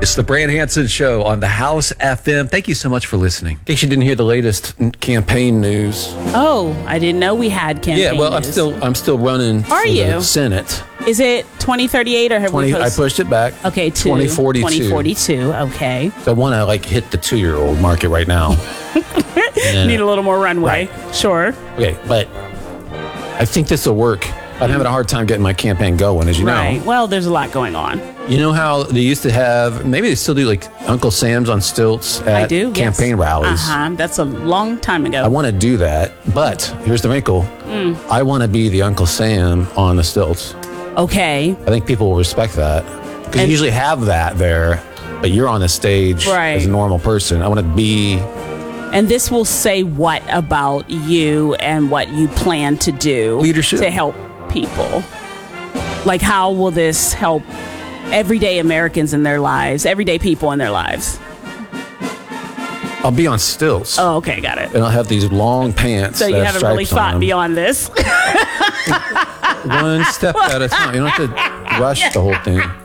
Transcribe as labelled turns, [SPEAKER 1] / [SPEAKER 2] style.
[SPEAKER 1] It's the Brand Hansen Show on the House FM. Thank you so much for listening. In case you didn't hear the latest campaign news.
[SPEAKER 2] Oh, I didn't know we had campaign
[SPEAKER 1] Yeah, well,
[SPEAKER 2] news.
[SPEAKER 1] I'm still running for the Senate.
[SPEAKER 2] Is it 2038 or have we
[SPEAKER 1] I pushed it back.
[SPEAKER 2] Okay, to
[SPEAKER 1] 2042.
[SPEAKER 2] 2042. Okay.
[SPEAKER 1] So I want to hit the 2-year-old market right now.
[SPEAKER 2] Need a little more runway.
[SPEAKER 1] Right.
[SPEAKER 2] Sure.
[SPEAKER 1] Okay, but I think this will work. I'm having a hard time getting my campaign going, as you know.
[SPEAKER 2] Well, there's a lot going on.
[SPEAKER 1] You know how they used to have, maybe they still do, Uncle Sam's on stilts at campaign rallies.
[SPEAKER 2] That's a long time ago.
[SPEAKER 1] I want to do that, but here's the wrinkle. I want to be the Uncle Sam on the stilts.
[SPEAKER 2] Okay.
[SPEAKER 1] I think people will respect that. Because you usually have that there, but you're on the stage as a normal person. I want to be...
[SPEAKER 2] And this will say what about you and what you plan to do
[SPEAKER 1] leadership
[SPEAKER 2] to help people? Like, how will this help everyday Americans in their lives, everyday people in their lives?
[SPEAKER 1] I'll be on stilts.
[SPEAKER 2] Oh, okay, got it.
[SPEAKER 1] And I'll have these long pants.
[SPEAKER 2] So you haven't really thought beyond this?
[SPEAKER 1] One step at a time. You don't have to rush the whole thing.